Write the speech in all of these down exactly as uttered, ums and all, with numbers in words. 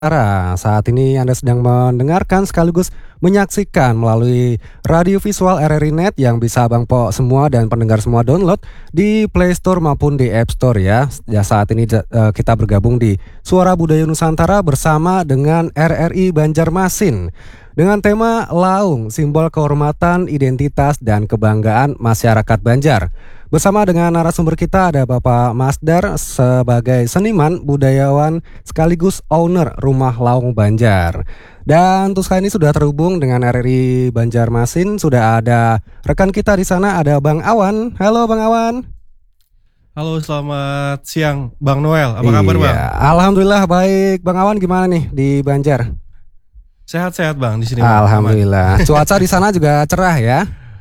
Nusantara. Saat ini Anda sedang mendengarkan sekaligus menyaksikan melalui radio visual R R I Net yang bisa Abang Po semua dan pendengar semua download di Play Store maupun di App Store ya. Ya saat ini uh, kita bergabung di Suara Budaya Nusantara bersama dengan R R I Banjarmasin dengan tema Laung, simbol kehormatan, identitas dan kebanggaan masyarakat Banjar. Bersama dengan narasumber kita ada Bapak Masdar sebagai seniman, budayawan sekaligus owner Rumah Laung Banjar. Dan untuk kali ini sudah terhubung dengan R R I Banjarmasin, sudah ada rekan kita di sana, ada Bang Awan. Halo Bang Awan. Halo, selamat siang Bang Noel. Apa kabar iya, Bang? Alhamdulillah baik. Bang Awan gimana nih di Banjar? Sehat-sehat Bang di sini. Alhamdulillah. Bang. Cuaca di sana juga cerah ya?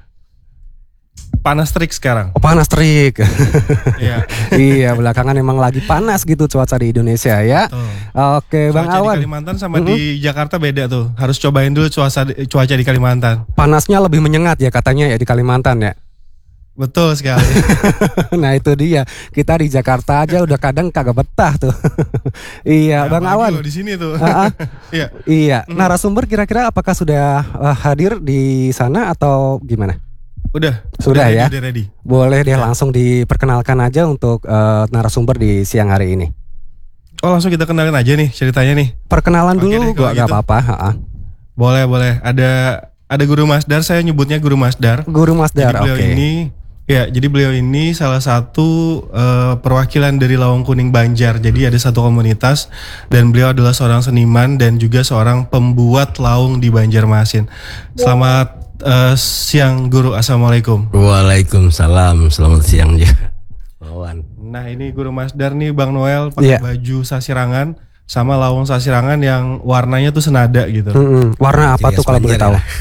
Panas terik sekarang. Oh, panas terik. Iya. Iya, belakangan emang lagi panas gitu cuaca di Indonesia ya. Oh. Oke, cuaca Bang Awan. Di Kalimantan sama mm-hmm. di Jakarta beda tuh. Harus cobain dulu cuaca cuaca di Kalimantan. Panasnya lebih menyengat ya katanya ya di Kalimantan ya. Betul sekali. Nah itu dia. Kita di Jakarta aja udah kadang kagak betah tuh. Iya, nah, Bang Awan. Di sini tuh. Uh-uh. Iya. Iya. Narasumber kira-kira apakah sudah uh, hadir di sana atau gimana? Udah, sudah udah ya. Ready, ready. Boleh deh langsung diperkenalkan aja untuk uh, narasumber di siang hari ini. Oh, langsung kita kenalin aja nih ceritanya nih. Perkenalan Oke dulu, gua gitu. gak apa-apa. Ha-ha. Boleh, boleh. Ada ada Guru Masdar, saya nyebutnya Guru Masdar. Guru Masdar, oke. Okay. Ini ya, jadi beliau ini salah satu uh, perwakilan dari Lawang Kuning Banjar. Jadi ada satu komunitas dan beliau adalah seorang seniman dan juga seorang pembuat laung di Banjarmasin. Selamat Uh, siang Guru, Assalamualaikum. Waalaikumsalam, selamat siang ya. Lawan. Nah ini Guru Masdar nih Bang Noel pakai yeah. baju sasirangan sama laung sasirangan yang warnanya tuh senada gitu. Mm-hmm. Warna apa Jadi tuh kalau boleh tahu? Ya.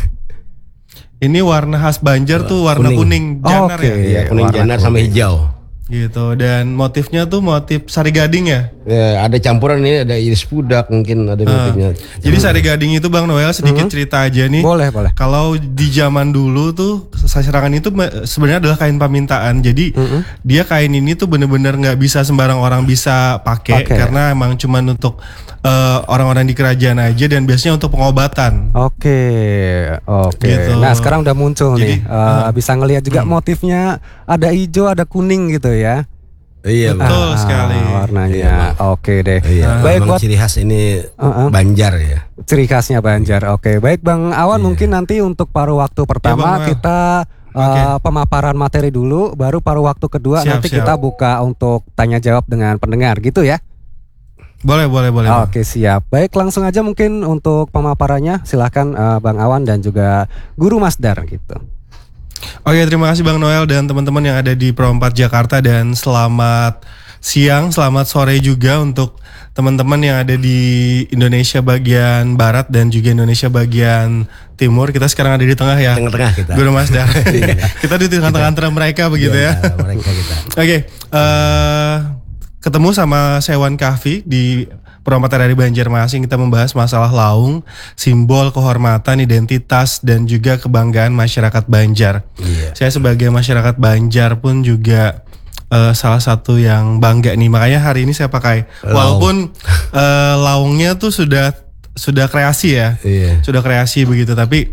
Ini warna khas Banjar tuh warna kuning, kuning janar oh, okay. ya. Iya, kuning janar kuning. Sama hijau. Gitu, dan motifnya tuh motif sari gading ya? Ya, ada campuran ini, ada iris pudak mungkin ada motifnya. Uh, jadi sari gading itu Bang Noel sedikit mm-hmm. cerita aja nih. Boleh, boleh. Kalau di zaman dulu tuh sasirangan itu sebenarnya adalah kain pamintaan. Jadi mm-hmm. dia kain ini tuh bener-bener nggak bisa sembarang orang bisa pakai okay. karena emang cuman untuk uh, orang-orang di kerajaan aja dan biasanya untuk pengobatan. Oke, okay. oke. Okay. Gitu. Nah sekarang udah muncul jadi, nih, uh, uh, bisa ngelihat juga hmm. motifnya ada hijau, ada kuning gitu ya. Iya betul ah, sekali warnanya. Iya, Oke deh. Iya, baik buat ciri khas ini uh-uh. Banjar ya. Ciri khasnya Banjar. Oke, baik Bang Awan iya. mungkin nanti untuk paruh waktu pertama ya, kita uh, okay. pemaparan materi dulu, baru paruh waktu kedua siap, nanti siap. kita buka untuk tanya jawab dengan pendengar gitu ya. Boleh, boleh, boleh. Oke, siap. Baik, langsung aja mungkin untuk pemaparannya silahkan uh, Bang Awan dan juga Guru Masdar gitu. Oke, terima kasih Bang Noel dan teman-teman yang ada di Pro empat Jakarta, dan selamat siang, selamat sore juga untuk teman-teman yang ada di Indonesia bagian barat dan juga Indonesia bagian timur. Kita sekarang ada di tengah ya. Tengah-tengah kita. Guru Masdar. Kita di tengah-tengah antara mereka begitu ya. ya. Mereka kita. Oke, uh, ketemu sama Sewan Kahfi di Peromatan dari Banjarmasin. Kita membahas masalah laung, simbol kehormatan, identitas dan juga kebanggaan masyarakat Banjar. Yeah. Saya sebagai masyarakat Banjar pun juga uh, salah satu yang bangga nih. Makanya hari ini saya pakai Laung. Walaupun uh, laungnya tuh sudah sudah kreasi ya, yeah. sudah kreasi begitu. Tapi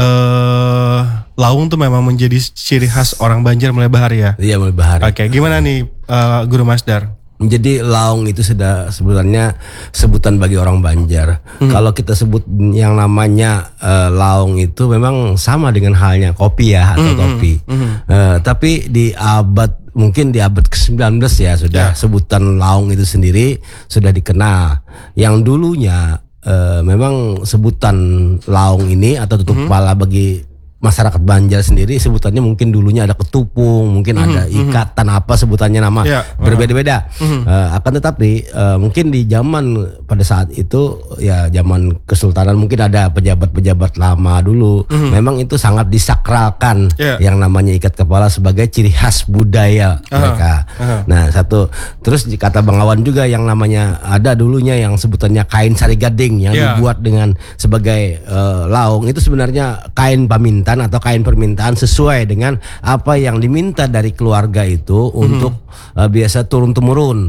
uh, laung tuh memang menjadi ciri khas orang Banjar mulai bahari ya. Iya, mulai bahari. Oke, okay, gimana nih uh, Guru Masdar? Jadi laung itu sudah sebenarnya sebutan bagi orang Banjar. Hmm. Kalau kita sebut yang namanya uh, laung itu memang sama dengan halnya kopi ya atau hmm. topi. Hmm. Uh, tapi di abad mungkin di abad ke sembilan belas ya sudah yeah. sebutan laung itu sendiri sudah dikenal. Yang dulunya uh, memang sebutan laung ini atau tutup hmm. kepala bagi masyarakat Banjar sendiri sebutannya mungkin dulunya ada ketupung, mungkin mm-hmm, ada ikatan mm-hmm. apa sebutannya nama yeah, berbeda-beda. Mm-hmm. Uh, akan tetapi uh, mungkin di zaman pada saat itu ya zaman Kesultanan mungkin ada pejabat-pejabat lama dulu. Mm-hmm. Memang itu sangat disakralkan yeah. yang namanya ikat kepala sebagai ciri khas budaya uh-huh. mereka. Uh-huh. Nah satu terus kata Bang Awan juga yang namanya ada dulunya yang sebutannya kain sari gading yang yeah. dibuat dengan sebagai uh, laung itu sebenarnya kain pamintan atau kain permintaan sesuai dengan apa yang diminta dari keluarga itu mm-hmm. untuk uh, biasa turun temurun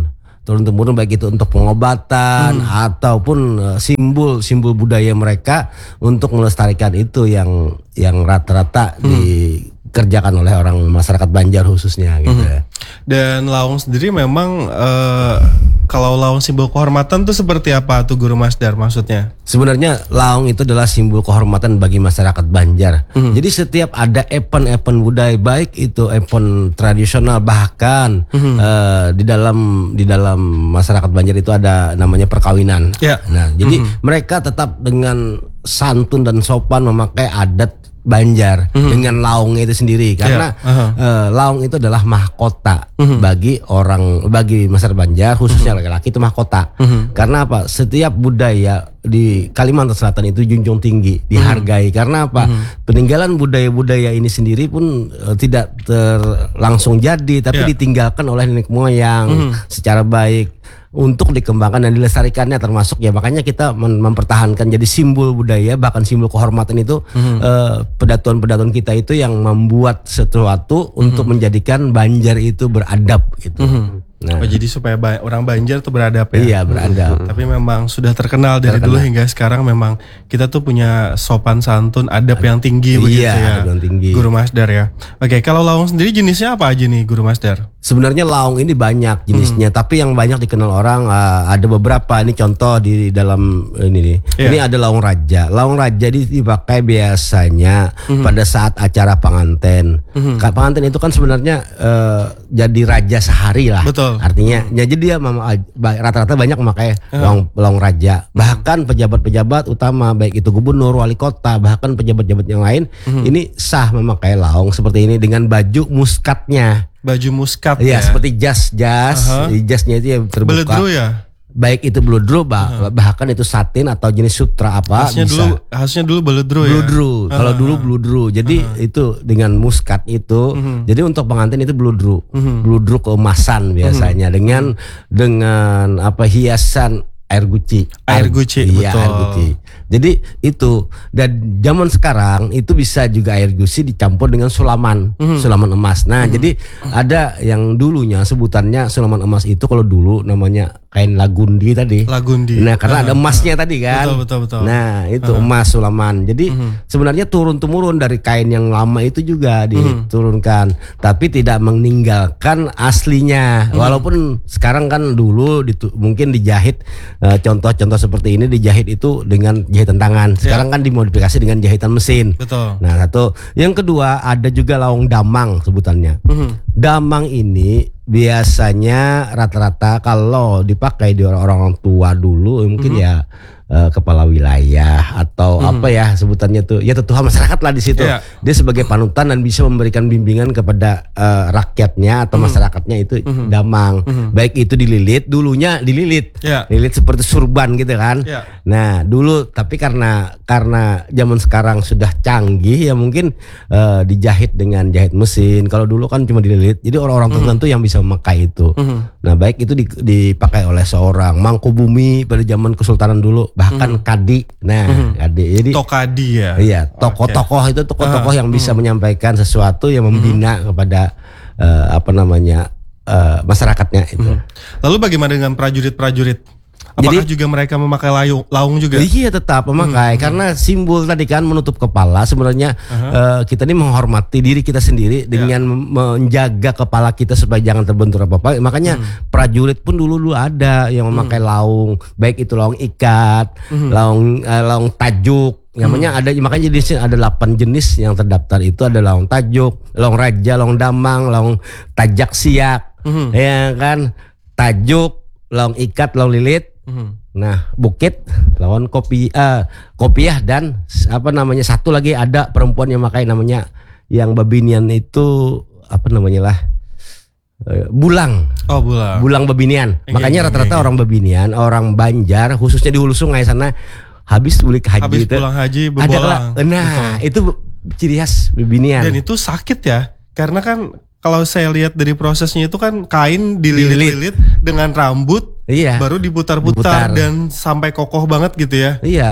turun temurun baik itu untuk pengobatan hmm. ataupun uh, simbol simbol budaya mereka untuk melestarikan itu yang yang rata-rata hmm. dikerjakan oleh orang masyarakat Banjar khususnya gitu hmm. ya. Dan Laung sendiri memang uh, kalau Laung simbol kehormatan tuh seperti apa tuh Guru Masdar maksudnya? Sebenarnya Laung itu adalah simbol kehormatan bagi masyarakat Banjar. Hmm. Jadi setiap ada event-event budaya baik itu event tradisional bahkan hmm. uh, di dalam di dalam masyarakat Banjar itu ada namanya perkawinan. Yeah. Nah, jadi hmm. mereka tetap dengan santun dan sopan memakai adat Banjar mm-hmm. dengan laungnya itu sendiri karena yeah. uh-huh. uh, laung itu adalah mahkota mm-hmm. bagi orang bagi masyarakat Banjar khususnya mm-hmm. laki-laki itu mahkota mm-hmm. karena apa setiap budaya di Kalimantan Selatan itu junjung tinggi dihargai mm-hmm. karena apa mm-hmm. peninggalan budaya-budaya ini sendiri pun uh, tidak ter langsung jadi tapi yeah. ditinggalkan oleh nenek moyang mm-hmm. secara baik untuk dikembangkan dan dilestarikannya termasuk ya makanya kita mem- mempertahankan jadi simbol budaya bahkan simbol kehormatan itu mm-hmm. uh, pedatuan-pedatuan kita itu yang membuat sesuatu mm-hmm. untuk menjadikan Banjar itu beradab gitu. Mm-hmm. Nah. Oh, jadi supaya ba- orang Banjar tuh beradab ya. Iya beradab. Hmm. Tapi memang sudah terkenal dari terkenal. Dulu hingga sekarang memang kita tuh punya sopan santun, adab yang tinggi begitu iya, ya. Yang tinggi. Guru Masdar ya. Oke, kalau laung sendiri jenisnya apa aja nih Guru Masdar? Sebenarnya laung ini banyak jenisnya, hmm. tapi yang banyak dikenal orang uh, ada beberapa. Ini contoh di dalam ini nih. Yeah. Ini ada laung raja. Laung raja dipakai biasanya hmm. pada saat acara pengantin. Hmm. Pengantin itu kan sebenarnya uh, jadi raja sehari lah. Betul. Artinya, ya jadi dia mama, rata-rata banyak memakai uh. laung, laung raja. Bahkan pejabat-pejabat utama, baik itu gubernur, wali kota, bahkan pejabat-pejabat yang lain, uh. ini sah memakai laung seperti ini dengan baju muskatnya. Baju muskat ya? Ya, seperti jas-jas, uh-huh. jasnya itu yang terbuka. Beledru ya? Baik itu beludru, bah, uh-huh. bahkan itu satin atau jenis sutra apa khasnya bisa. Dulu, khasnya dulu beledru ya. Beludru, uh-huh. kalau dulu beludru. Jadi uh-huh. itu dengan muskat itu. Uh-huh. Jadi untuk pengantin itu beludru, uh-huh. beludru keemasan biasanya uh-huh. dengan dengan apa hiasan air guci. Air guci, iya, betul. Air guci. Jadi itu dan zaman sekarang itu bisa juga air guci dicampur dengan sulaman, uh-huh. sulaman emas. Nah, uh-huh. jadi ada yang dulunya sebutannya sulaman emas itu kalau dulu namanya kain lagundi tadi. Lagundi. Nah, karena uh, ada emasnya uh, tadi kan. Betul betul betul. Nah, itu uh, emas sulaman. Jadi uh, sebenarnya turun temurun dari kain yang lama itu juga diturunkan, uh, tapi tidak meninggalkan aslinya. Uh, Walaupun sekarang kan dulu ditu- mungkin dijahit uh, contoh-contoh seperti ini dijahit itu dengan jahitan tangan. Sekarang yeah. kan dimodifikasi dengan jahitan mesin. Betul. Nah, satu. Yang kedua ada juga laung damang sebutannya. Uh, damang ini biasanya rata-rata kalau dipakai di orang-orang tua dulu mungkin mm-hmm. ya uh, kepala wilayah atau mm-hmm. apa ya sebutannya tuh ya tetuha masyarakat lah di situ. Yeah. Dia sebagai panutan dan bisa memberikan bimbingan kepada uh, rakyatnya atau mm-hmm. masyarakatnya itu mm-hmm. damang. Mm-hmm. Baik itu dililit, dulunya dililit. Yeah. Lilit seperti surban gitu kan. Yeah. Nah, dulu tapi karena karena zaman sekarang sudah canggih ya mungkin uh, dijahit dengan jahit mesin. Kalau dulu kan cuma dililit. Jadi orang-orang mm-hmm. tertentu yang bisa memakai itu. Mm-hmm. Nah, baik itu dipakai oleh seorang Mangkubumi pada zaman Kesultanan dulu, bahkan mm-hmm. kadi. Nah, mm-hmm. kadi. Jadi tokadi ya. Iya, tokoh-tokoh okay. itu tokoh-tokoh uh, yang bisa mm-hmm. menyampaikan sesuatu yang membina mm-hmm. kepada uh, apa namanya uh, masyarakatnya itu. Mm-hmm. Lalu bagaimana dengan prajurit-prajurit? Apakah Jadi, juga mereka memakai laung, laung juga? Iya tetap memakai hmm. karena simbol tadi kan menutup kepala sebenarnya uh-huh. uh, kita ini menghormati diri kita sendiri dengan yeah. menjaga kepala kita supaya jangan terbentur apa-apa. Makanya hmm. prajurit pun dulu-dulu ada yang memakai hmm. laung, baik itu laung ikat, hmm. laung uh, laung tajuk. Namanya hmm. ada makanya jenisnya ada delapan jenis yang terdaftar itu ada laung tajuk, laung raja, laung damang, laung tajak siak, hmm. ya kan, tajuk, laung ikat, laung lilit. Mm-hmm. Nah, bukit lawan kopi uh, kopiah dan apa namanya satu lagi ada perempuan yang pakai namanya yang babinian itu apa namanya lah uh, bulang. Oh, bulang. Bulang babinian. Okay, Makanya okay, rata-rata okay. orang babinian, orang Banjar khususnya di Hulu Sungai sana habis bulik haji habis itu. pulang haji bebolang. Ada, nah, betul. Itu ciri khas babinian. Dan itu sakit ya. Karena kan kalau saya lihat dari prosesnya itu kan kain dililit-lilit dengan rambut, iya, baru diputar-putar Diputar. Dan sampai kokoh banget gitu ya. Iya,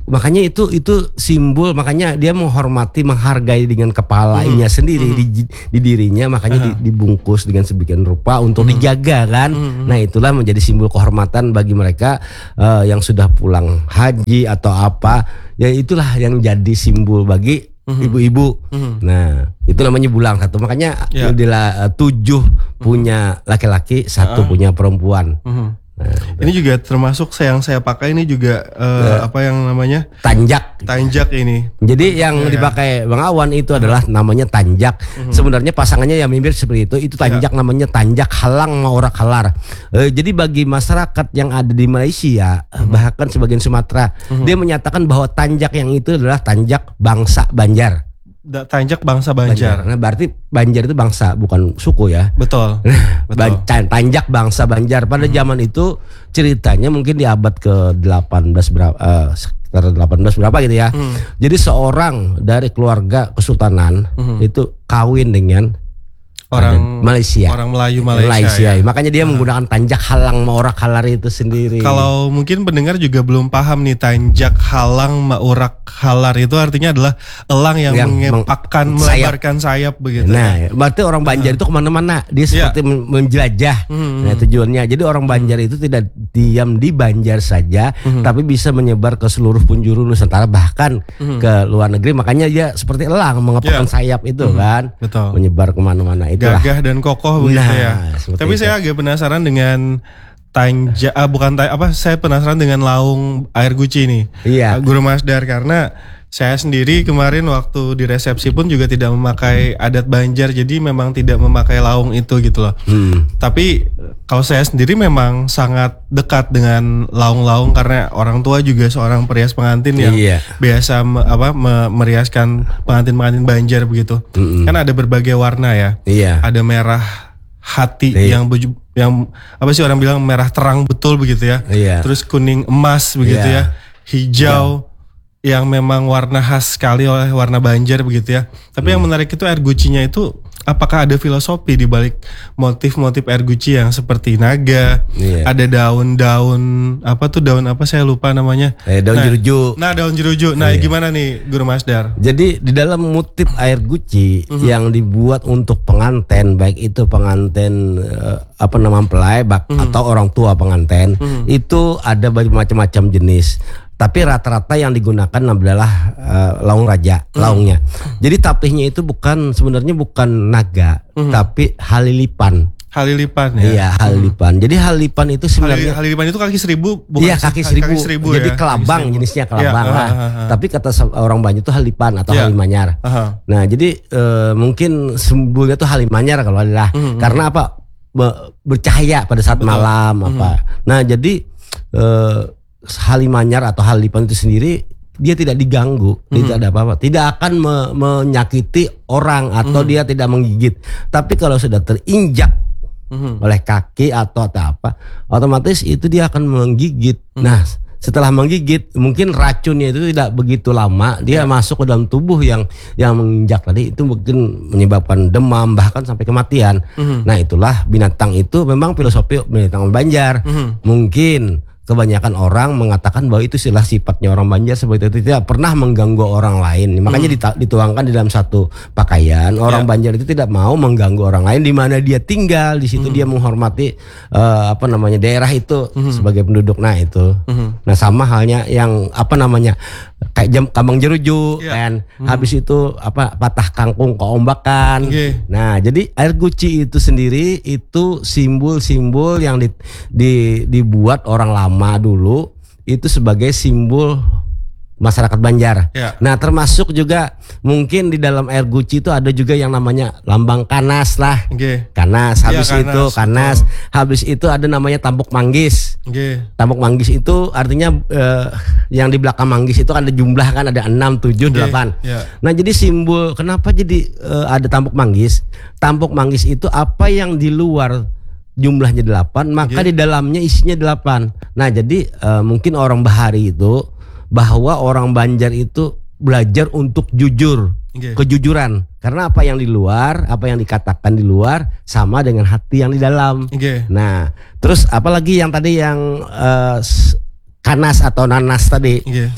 makanya itu itu simbol, makanya dia menghormati, menghargai dengan kepalanya hmm. sendiri hmm. Di, di dirinya, makanya uh-huh. di, dibungkus dengan sebagian rupa untuk hmm. dijaga kan. Hmm. Nah itulah menjadi simbol kehormatan bagi mereka uh, yang sudah pulang haji atau apa, ya itulah yang jadi simbol bagi mm-hmm. ibu-ibu. Mm-hmm. Nah itu namanya bulang satu. Makanya yeah. adalah uh, tujuh mm-hmm. punya laki-laki, satu uh. punya perempuan. Mm-hmm. Nah, ini juga termasuk yang saya pakai ini juga uh, uh, apa yang namanya tanjak. Tanjak ini. Jadi yang ya, dipakai Bang Awan itu adalah namanya tanjak. Uh-huh. Sebenarnya pasangannya yang mirip seperti itu. Itu tanjak ya. Namanya tanjak halang maurak halar. Uh, jadi bagi masyarakat yang ada di Malaysia, uh-huh. bahkan sebagian Sumatera, uh-huh. dia menyatakan bahwa tanjak yang itu adalah tanjak bangsa Banjar. Tanjak bangsa Banjar. Banjar. Nah berarti Banjar itu bangsa, bukan suku ya. Betul. Betul. Tanjak bangsa Banjar. Pada hmm. zaman itu ceritanya mungkin di abad ke delapan belas berapa, uh, sekitar delapan belas berapa gitu ya. Hmm. Jadi seorang dari keluarga kesultanan hmm. itu kawin dengan orang Malaysia, orang Melayu Malaysia. Malaysia. Ya. Makanya dia uh. menggunakan tanjak halang maurak halar itu sendiri. Kalau mungkin pendengar juga belum paham nih, tanjak halang maurak halar itu artinya adalah elang yang, yang mengepakkan, melebarkan sayap begitu. Nah, ya. Berarti orang Banjar uh. itu kemana-mana, dia seperti yeah. menjelajah. Hmm. Nah, tujuannya. Jadi orang Banjar itu tidak diam di Banjar saja, hmm. tapi bisa menyebar ke seluruh penjuru Nusantara, bahkan hmm. ke luar negeri. Makanya dia seperti elang mengepakkan yeah. sayap itu hmm. kan, betul. Menyebar kemana-mana. Itulah. Gagah dan kokoh begitu nah, ya. Tapi itu. Saya agak penasaran dengan tanja, ah, bukan tanja, apa? Saya penasaran dengan laung air guci ini, iya. Guru Masdar, karena saya sendiri kemarin waktu di resepsi pun juga tidak memakai adat Banjar, jadi memang tidak memakai laung itu gitu loh. Hmm. Tapi kalau saya sendiri memang sangat dekat dengan laung-laung karena orang tua juga seorang perias pengantin yang iya. biasa me, apa me, meriaskan pengantin-pengantin Banjar begitu. Mm-hmm. Kan ada berbagai warna ya. Iya. Ada merah hati iya. yang beju, yang apa sih orang bilang merah terang betul begitu ya. Iya. Terus kuning emas begitu iya. ya. Hijau. Iya. Yang memang warna khas sekali oleh warna Banjar begitu ya. Tapi hmm. yang menarik itu air gucinya itu, apakah ada filosofi di balik motif-motif air guci yang seperti naga, yeah. ada daun-daun apa tuh daun apa saya lupa namanya. Eh, daun nah, jeruju. Nah daun jeruju. Nah yeah. gimana nih Guru Masdar? Jadi di dalam motif air guci mm-hmm. yang dibuat untuk pengantin, baik itu pengantin uh, apa nama mempelai mm-hmm. atau orang tua pengantin, mm-hmm. itu ada macam-macam jenis. Tapi rata-rata yang digunakan adalah uh, laung raja, mm. laungnya. Jadi tapihnya itu bukan sebenarnya bukan naga, mm. tapi halilipan. Halilipan ya. Iya, halilipan. Mm. Jadi halilipan itu sebenarnya halilipan itu kaki seribu, bukan? Iya, kaki seribu. Kaki seribu Jadi ya? kelabang seribu. Jenisnya kelabang ya, lah. Uh, uh, uh. Tapi kata orang Banjar itu halipan atau yeah. halimanyar. Uh-huh. Nah, jadi uh, mungkin simbolnya itu halimanyar kalau adalah mm-hmm. karena apa? Be- bercahaya pada saat Betul. malam mm-hmm. apa. Nah, jadi uh, halimanyar atau halipan itu sendiri dia tidak diganggu, mm-hmm. tidak ada apa-apa, tidak akan me- menyakiti orang atau mm-hmm. dia tidak menggigit. Tapi kalau sudah terinjak mm-hmm. oleh kaki atau apa, otomatis itu dia akan menggigit. Mm-hmm. Nah, setelah menggigit, mungkin racunnya itu tidak begitu lama dia yeah. masuk ke dalam tubuh yang yang menginjak tadi, itu mungkin menyebabkan demam bahkan sampai kematian. Mm-hmm. Nah, itulah binatang itu memang filosofi binatang Banjar. Mm-hmm. Mungkin kebanyakan orang mengatakan bahwa itu adalah sifatnya orang Banjar seperti itu, tidak pernah mengganggu orang lain. Makanya hmm. dituangkan di dalam satu pakaian. Orang yeah. Banjar itu tidak mau mengganggu orang lain di mana dia tinggal. Di situ hmm. dia menghormati uh, apa namanya daerah itu hmm. sebagai penduduk. Nah itu. Hmm. Nah sama halnya yang apa namanya kayak jam kambang jeruju yeah. kan. Hmm. Habis itu apa patah kangkung keombakan. Okay. Nah jadi air guci itu sendiri itu simbol-simbol yang di, di, dibuat orang lama dulu itu sebagai simbol masyarakat Banjar. Ya. Nah termasuk juga mungkin di dalam air guci itu ada juga yang namanya lambang kanas lah. Okay. Kanas habis ya, kanas, itu kanas betul. Habis itu ada namanya tampuk manggis. Okay. Tampuk manggis itu artinya eh, yang di belakang manggis itu ada jumlah kan ada enam, tujuh, delapan. Ya. Nah jadi simbol kenapa jadi eh, ada tampuk manggis? Tampuk manggis itu apa yang di luar jumlahnya delapan, maka okay. di dalamnya isinya delapan. Nah jadi uh, mungkin orang Bahari itu bahwa orang Banjar itu belajar untuk jujur, okay. kejujuran. Karena apa yang di luar, apa yang dikatakan di luar sama dengan hati yang di dalam. Okay. Nah terus apalagi yang tadi yang uh, kanas atau nanas tadi. Okay.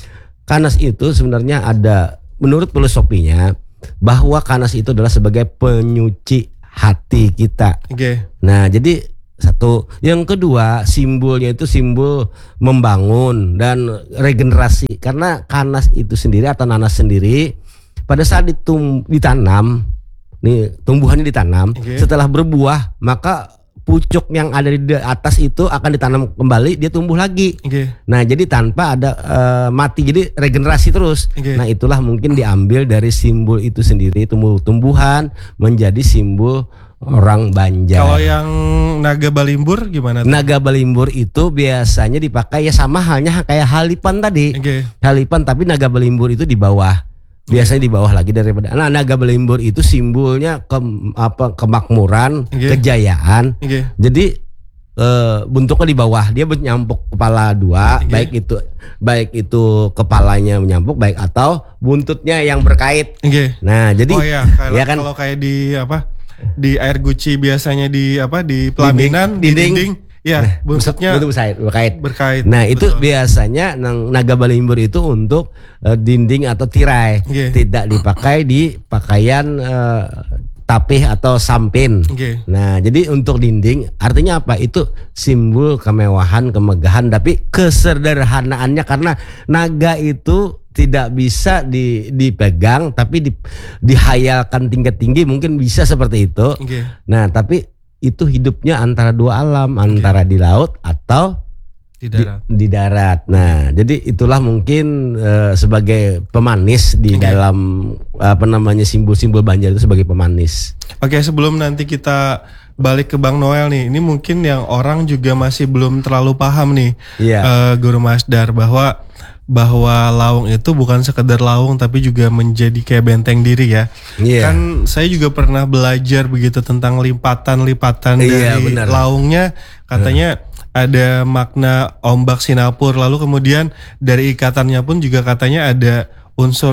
Kanas itu sebenarnya ada, menurut filosofinya, bahwa kanas itu adalah sebagai penyuci hati kita. Oke. Okay. Nah, jadi satu, yang kedua simbolnya itu simbol membangun dan regenerasi, karena kanas itu sendiri atau nanas sendiri pada saat ditum, ditanam, nih tumbuhannya ditanam, okay. setelah berbuah maka pucuk yang ada di atas itu akan ditanam kembali, dia tumbuh lagi. Okay. Nah, jadi tanpa ada uh, mati, jadi regenerasi terus. Okay. Nah, itulah mungkin diambil dari simbol itu sendiri, tumbuh-tumbuhan menjadi simbol orang Banjar. Kalau yang naga balimbur gimana tuh? Naga balimbur itu biasanya dipakai ya sama halnya kayak halipan tadi. Okay. Halipan, tapi naga balimbur itu di bawah. Biasanya di bawah lagi daripada. Nah, naga balimbur itu simbolnya ke, apa kemakmuran, okay. kejayaan. Okay. Jadi e, bentuknya di bawah, dia menyampuk kepala dua, okay. baik itu baik itu kepalanya menyampuk, baik atau buntutnya yang berkait. Okay. Nah, jadi oh ya, kalau, ya kan, kalau kayak di apa di air guci biasanya di apa di pelaminan, dinding, dinding, dinding ya, nah, buntutnya berkait. berkait. Nah, itu betul. Biasanya naga balimbur itu untuk uh, dinding atau tirai, okay. tidak dipakai di pakaian uh, tapih atau sampin. Okay. Nah, jadi untuk dinding artinya apa? Itu simbol kemewahan, kemegahan, tapi kesederhanaannya, karena naga itu tidak bisa di, dipegang, tapi di, dihayalkan tinggi-tinggi, mungkin bisa seperti itu. Okay. Nah, tapi itu hidupnya antara dua alam, antara okay. di laut atau di darat. Di, di darat. Nah, jadi itulah mungkin uh, sebagai pemanis di okay. dalam apa namanya simbol-simbol Banjar itu sebagai pemanis. Oke, okay, sebelum nanti kita balik ke Bang Noel nih, ini mungkin yang orang juga masih belum terlalu paham nih, yeah. uh, Guru Masdar, bahwa bahwa laung itu bukan sekedar laung tapi juga menjadi kayak benteng diri ya. Yeah. Kan saya juga pernah belajar begitu tentang lipatan-lipatan yeah, dari benar. Laungnya, katanya yeah. ada makna ombak Sinapur, lalu kemudian dari ikatannya pun juga katanya ada unsur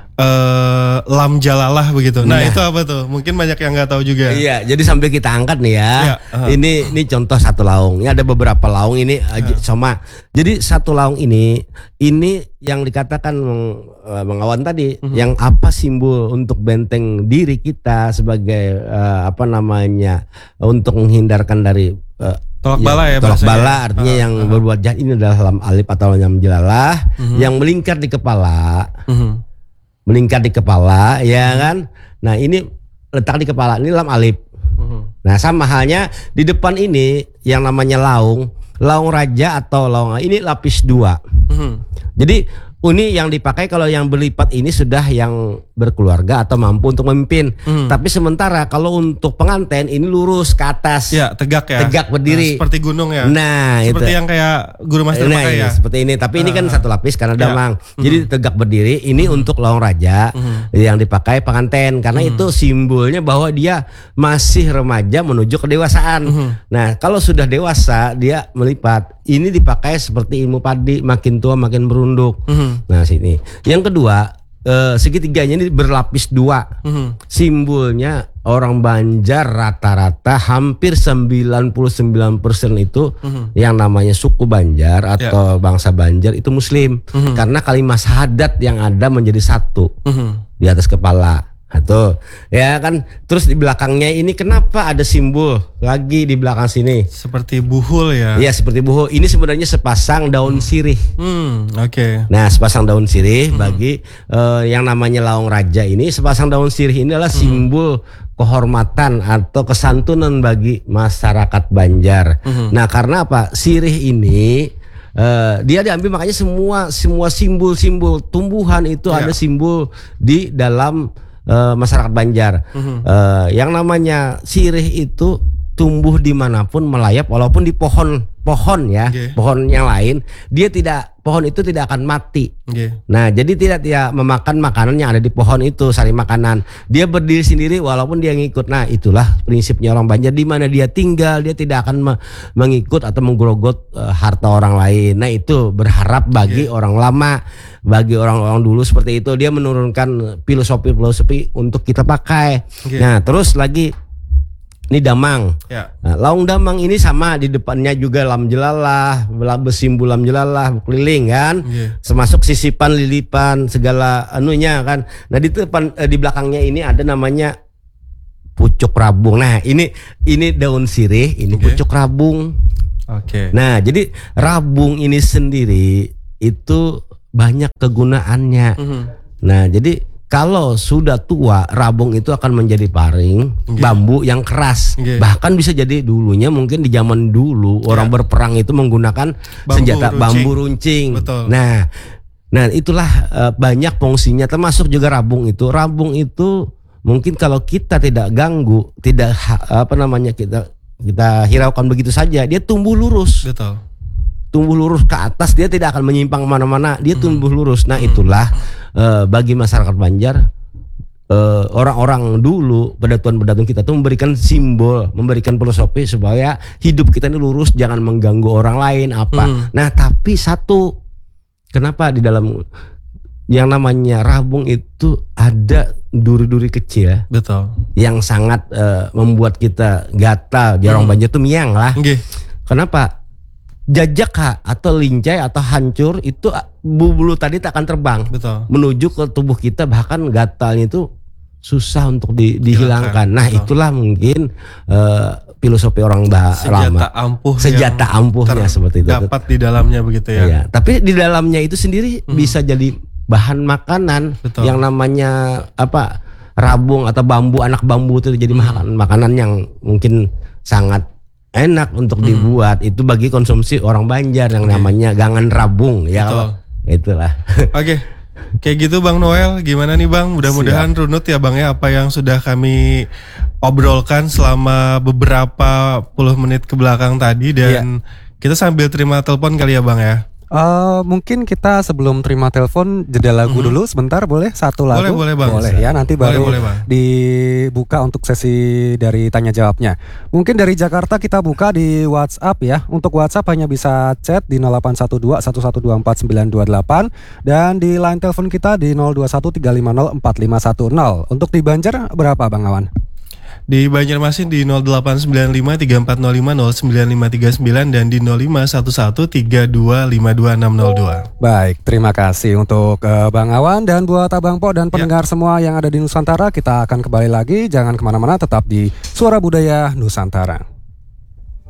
Uh, lam jalalah begitu. Nah, nah itu apa tuh? Mungkin banyak yang nggak tahu juga. Iya, jadi sambil kita angkat nih ya. ya uh. Ini ini contoh satu laung. Ini ada beberapa laung ini uh. sama. Jadi satu laung ini ini yang dikatakan Bang Awan tadi, uh-huh. yang apa simbol untuk benteng diri kita sebagai uh, apa namanya untuk menghindarkan dari uh, tolak bala ya, ya tolak bala artinya uh, yang uh. berbuat jahat, ini adalah lam alif atau lam jalalah, uh-huh. yang melingkar di kepala. Uh-huh. Melingkar di kepala, ya kan? Nah, ini letak di kepala, ini lam alif. Uh-huh. Nah, sama halnya di depan ini yang namanya laung, laung raja atau laung ini lapis dua. Uh-huh. Jadi ini yang dipakai kalau yang berlipat ini sudah yang berkeluarga atau mampu untuk memimpin. Hmm. Tapi sementara kalau untuk pengantin ini lurus ke atas. Ya, tegak ya. Tegak berdiri. Nah, seperti gunung ya. Nah, seperti itu. yang kayak Guru Master nah, pakai ya. Seperti ini, tapi uh, ini kan satu lapis karena ya. damang. Hmm. Jadi tegak berdiri ini hmm. untuk laung raja hmm. yang dipakai pengantin, karena hmm. itu simbolnya bahwa dia masih remaja menuju kedewasaan. Hmm. Nah, kalau sudah dewasa dia melipat. Ini dipakai seperti ilmu padi, makin tua makin merunduk. Mm-hmm. Nah, sini. Yang kedua, eh, segitiganya ini berlapis dua. Mm-hmm. Simbolnya orang Banjar rata-rata hampir sembilan puluh sembilan persen itu mm-hmm. yang namanya suku Banjar atau yeah. bangsa Banjar itu Muslim. Mm-hmm. Karena kalimat syahadat yang ada menjadi satu mm-hmm. di atas kepala. Tuh, ya kan. Terus di belakangnya ini kenapa ada simbol lagi di belakang sini? Seperti buhul ya? Iya, seperti buhul. Ini sebenarnya sepasang daun sirih. Hmm, oke. Okay. Nah, sepasang daun sirih hmm. bagi uh, yang namanya laung raja ini, sepasang daun sirih ini adalah simbol hmm. kehormatan atau kesantunan bagi masyarakat Banjar. Hmm. Nah, karena apa? Sirih ini Uh, dia diambil, makanya semua semua simbol-simbol tumbuhan itu yeah. ada simbol di dalam uh, masyarakat Banjar. Mm-hmm. Uh, yang namanya sirih itu tumbuh dimanapun, melayap, walaupun di pohon pohon ya, okay. pohon yang lain, dia tidak, pohon itu tidak akan mati. Okay. Nah, jadi tidak dia memakan makanan yang ada di pohon itu, sari makanan. Dia berdiri sendiri walaupun dia ngikut. Nah, itulah prinsipnya orang Banjar, di mana dia tinggal dia tidak akan me- mengikut atau menggerogot uh, harta orang lain. Nah, itu berharap bagi okay. orang lama, bagi orang-orang dulu seperti itu, dia menurunkan filosofi-filosofi untuk kita pakai. Okay. Nah, terus lagi Ini Damang. Ya. Nah, Laung Damang ini sama, di depannya juga lam jelalah, besimbul lam jelalah, keliling kan. Yeah. Termasuk sisipan, lilipan, segala anunya kan. Nah di depan eh, di belakangnya ini ada namanya pucuk rabung. Nah ini ini daun sirih, ini Okay. pucuk rabung. Oke. Okay. Nah jadi rabung ini sendiri itu banyak kegunaannya. Mm-hmm. Nah jadi kalau sudah tua, rabung itu akan menjadi paring, Okay. bambu yang keras. Okay. Bahkan bisa jadi dulunya mungkin di zaman dulu orang Yeah. berperang itu menggunakan Bambu senjata runcing. bambu runcing. Betul. Nah, nah itulah uh, banyak fungsinya, termasuk juga rabung itu. Rabung itu mungkin kalau kita tidak ganggu, tidak ha, apa namanya kita kita hiraukan begitu saja, dia tumbuh lurus. Betul. Tumbuh lurus ke atas, dia tidak akan menyimpang kemana-mana, dia Hmm. tumbuh lurus. Nah itulah uh, bagi masyarakat Banjar, uh, orang-orang dulu, pedatuan-pedatuan kita tuh memberikan simbol, memberikan filosofi supaya hidup kita ini lurus, jangan mengganggu orang lain apa. Hmm. Nah tapi satu, kenapa di dalam yang namanya rabung itu ada duri-duri kecil Betul. yang sangat uh, membuat kita gatal. Di orang Hmm. Banjar tuh miang lah. Oke. Kenapa? Jajak ha, atau lincai atau hancur itu bulu tadi tak akan terbang Betul. menuju ke tubuh kita, bahkan gatalnya itu susah untuk di, dihilangkan. Nah Betul. itulah mungkin uh, filosofi orang bah, Senjata lama. ampuh. Senjata yang ampuhnya seperti itu. Dapat di dalamnya begitu ya. Iya, tapi di dalamnya itu sendiri Hmm. bisa jadi bahan makanan. Betul. Yang namanya apa, rabung atau bambu, anak bambu itu jadi Hmm. makanan makanan yang mungkin sangat enak untuk Hmm. dibuat. Itu bagi konsumsi orang Banjar yang Oke. namanya gangan rabung ya. Betul. Kalau itulah. Oke. Kayak gitu Bang Noel, gimana nih Bang? Mudah-mudahan runut ya Bang ya apa yang sudah kami obrolkan selama beberapa puluh menit ke belakang tadi. Dan kita sambil terima telepon kali ya Bang ya. Eh, mungkin kita sebelum terima telepon jeda lagu Mhm. dulu sebentar, boleh satu lagu? Boleh, boleh, Bang. Boleh ya, nanti Boleh, baru boleh, Bang. dibuka untuk sesi dari tanya jawabnya. Mungkin dari Jakarta kita buka di WhatsApp ya. Untuk WhatsApp hanya bisa chat di nol delapan satu dua satu satu dua empat sembilan dua delapan dan di line telepon kita di nol dua satu tiga lima nol empat lima satu nol. Untuk di Banjar berapa Bang Awan? Di Banjarmasin di nol delapan sembilan lima tiga empat nol lima nol sembilan lima tiga sembilan dan di nol lima satu satu tiga dua lima dua enam nol dua. Baik, terima kasih untuk uh, Bang Awan dan buat Abang Po dan pendengar semua yang ada di Nusantara. Kita akan kembali lagi, jangan kemana-mana, tetap di Suara Budaya Nusantara.